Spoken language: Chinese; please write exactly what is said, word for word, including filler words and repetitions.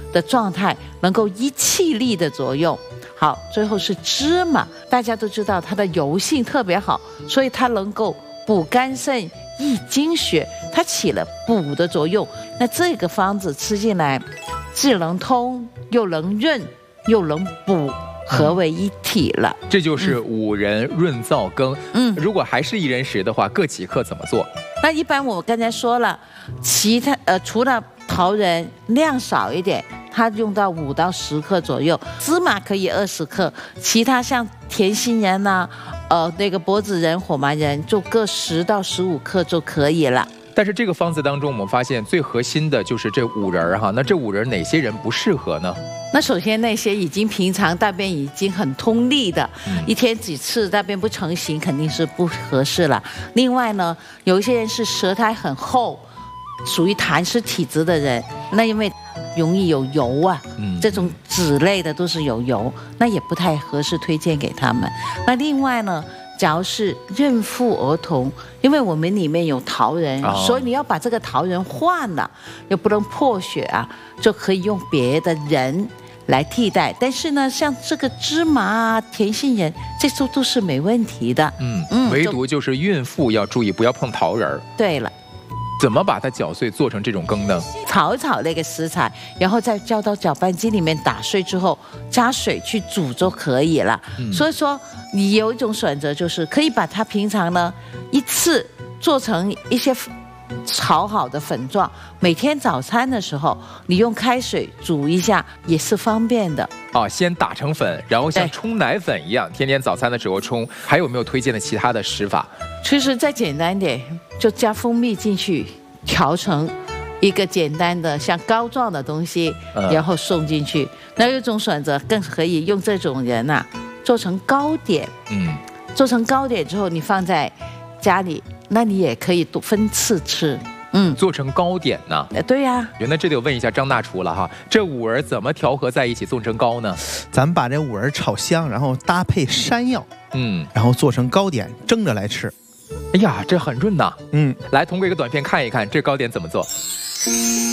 的状态，能够依气力的作用。好，最后是芝麻，大家都知道它的油性特别好，所以它能够补肝肾、益精血，它起了补的作用。那这个方子吃进来，既能通，又能润，又能补，合为一体了。 嗯、这就是五仁润燥羹。 嗯， 如果还是一人食的话，各几克怎么做？ 那一般我刚才说了，其他呃除了桃仁量少一点，它用到五到十克左右，芝麻可以二十克，其他像甜杏仁呐、啊，呃那个柏子仁、火麻仁就各十到十五克就可以了。 但是这个方子当中，我们发现最核心的就是这五仁哈。那这五仁哪些人不适合呢？ 那首先那些已经平常大便已经很通利的， 嗯、 一天几次大便不成形，肯定是不合适了。另外呢，有一些人是舌苔很厚，属于痰湿体质的人，那因为容易有油啊，嗯、这种脂类的都是有油，那也不太合适推荐给他们。那另外呢，假如是孕妇儿童，因为我们里面有桃仁，哦、所以你要把这个桃仁换了，又不能破血啊，就可以用别的仁来替代。但是呢，像这个芝麻啊、甜杏仁，这些都是没问题的。 嗯嗯，唯独就是孕妇要注意不要碰桃仁。 对了。 怎么把它搅碎做成这种羹呢？ 炒一炒那个食材，然后再交到搅拌机里面打碎之后，加水去煮就可以了。嗯、所以说，你有一种选择，就是可以把它平常呢一次做成一些炒好的粉状，每天早餐的时候你用开水煮一下也是方便的。 啊，先打成粉，然后像冲奶粉一样，天天早餐的时候冲。还有没有推荐的其他的食法？ 其实再简单点，就加蜂蜜进去，调成一个简单的像膏状的东西，嗯、然后送进去。那有一种选择更可以用这种人啊，做成糕点。嗯，做成糕点之后，你放在家里，那你也可以分次吃。 嗯，做成糕点呢？ 对呀、啊。 那这得问一下张大厨了哈，这五仁怎么调和在一起做成糕呢？ 咱们把这五仁炒香，然后搭配山药，嗯，然后做成糕点，蒸着来吃。 哎呀，这很润呐。 嗯， 来通过一个短片看一看这糕点怎么做。